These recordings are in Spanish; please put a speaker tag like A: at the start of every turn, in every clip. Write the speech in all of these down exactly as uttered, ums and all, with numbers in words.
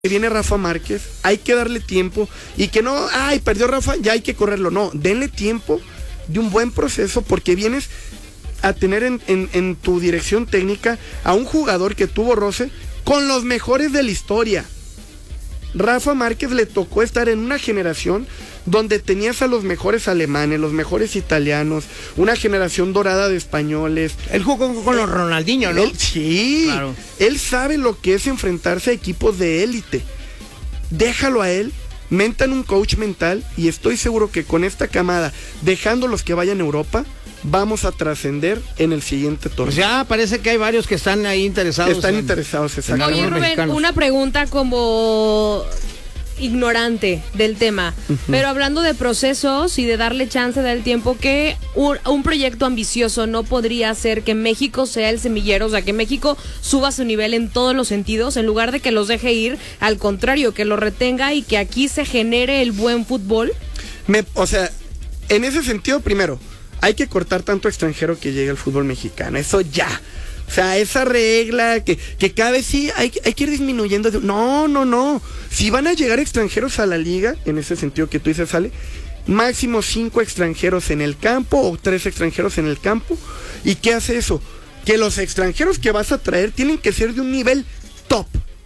A: que viene Rafa Márquez, hay que darle tiempo y que no, ay, perdió Rafa, ya hay que correrlo. No, denle tiempo de un buen proceso porque vienes a tener en, en, en tu dirección técnica a un jugador que tuvo roce con los mejores de la historia. Rafa Márquez le tocó estar en una generación donde tenías a los mejores alemanes, los mejores italianos, una generación dorada de españoles.
B: Él jugó con, con los Ronaldinho, ¿no?
A: Él, sí, claro. Él sabe lo que es enfrentarse a equipos de élite. Déjalo a él, mentan un coach mental y estoy seguro que con esta camada, dejando los que vayan a Europa, vamos a trascender en el siguiente torneo.
B: Pues ya parece que hay varios que están ahí interesados.
A: Están
B: en,
A: interesados, exacto.
C: Oye, Rubén, mexicanos. Una pregunta como ignorante del tema, uh-huh. pero hablando de procesos y de darle chance, del tiempo, que un, un proyecto ambicioso no podría hacer que México sea el semillero, o sea, que México suba su nivel en todos los sentidos, en lugar de que los deje ir, al contrario, que lo retenga y que aquí se genere el buen fútbol.
A: Me, o sea, en ese sentido, primero, hay que cortar tanto extranjero que llegue al fútbol mexicano, eso ya. O sea, esa regla que, que cada vez sí hay, hay que ir disminuyendo. No, no, no. Si van a llegar extranjeros a la liga, en ese sentido que tú dices, sale, máximo cinco extranjeros en el campo o tres extranjeros en el campo. ¿Y qué hace eso? Que los extranjeros que vas a traer tienen que ser de un nivel top.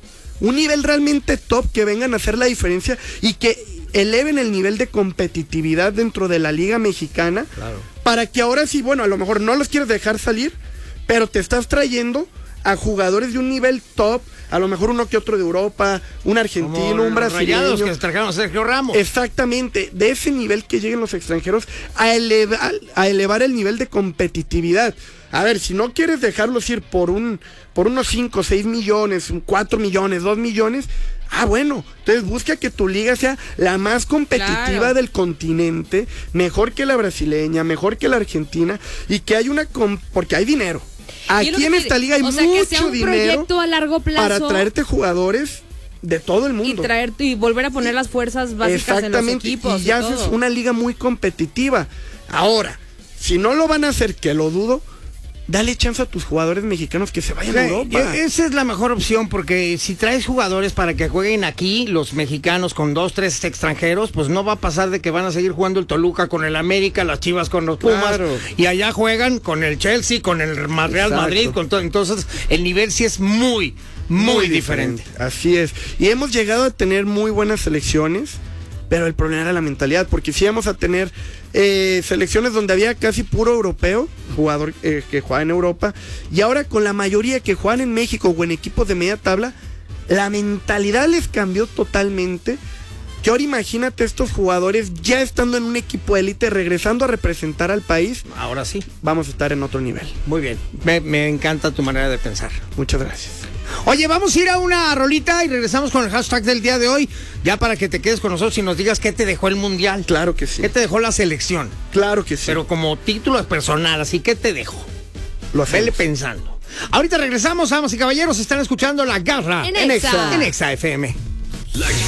A: Un nivel realmente top, que vengan a hacer la diferencia y que eleven el nivel de competitividad dentro de la liga mexicana. Claro. Para que ahora sí, bueno, a lo mejor no los quieres dejar salir, pero te estás trayendo a jugadores de un nivel top, a lo mejor uno que otro de Europa, un argentino, como un brasileño.
B: Rayados que trajeron a Sergio Ramos.
A: Exactamente, de ese nivel que lleguen los extranjeros a elevar, a elevar el nivel de competitividad. A ver, si no quieres dejarlos ir por un por unos cinco, seis millones, cuatro millones, dos millones, ah, bueno, entonces busca que tu liga sea la más competitiva, claro, del continente, mejor que la brasileña, mejor que la argentina, y que hay una... Comp- porque hay dinero. Aquí en esta liga hay
C: o sea,
A: mucho
C: que sea un
A: dinero
C: proyecto a largo plazo
A: para traerte jugadores de todo el mundo.
C: Y traerte y volver a poner y, las fuerzas básicas en los equipos.
A: Y ya haces todo. Una liga muy competitiva. Ahora, si no lo van a hacer, que lo dudo, dale chance a tus jugadores mexicanos que se vayan sí, a Europa.
B: Esa es la mejor opción, porque si traes jugadores para que jueguen aquí, los mexicanos con dos, tres extranjeros, pues no va a pasar de que van a seguir jugando el Toluca con el América, las Chivas con los Pumas, claro, y allá juegan con el Chelsea, con el Real Exacto. Madrid, con todo. Entonces el nivel sí es muy, muy, muy diferente.
A: diferente. Así es. Y hemos llegado a tener muy buenas selecciones, pero el problema era la mentalidad, porque sí íbamos a tener eh, selecciones donde había casi puro europeo, jugador eh, que jugaba en Europa, y ahora con la mayoría que juegan en México o en equipos de media tabla, la mentalidad les cambió totalmente. Que ahora imagínate estos jugadores ya estando en un equipo élite, regresando a representar al país.
B: Ahora sí.
A: Vamos a estar en otro nivel.
B: Muy bien, me, me encanta tu manera de pensar.
A: Muchas gracias.
B: Oye, vamos a ir a una rolita y regresamos con el hashtag del día de hoy, ya para que te quedes con nosotros y nos digas qué te dejó el Mundial.
A: Claro que sí.
B: ¿Qué te dejó la selección?
A: Claro que sí.
B: Pero como título personal, así, ¿qué te dejó?
A: Lo hacemos.
B: Vele pensando. Ahorita regresamos, damas y caballeros, están escuchando La Garra
C: en Exa,
B: en Exa F M.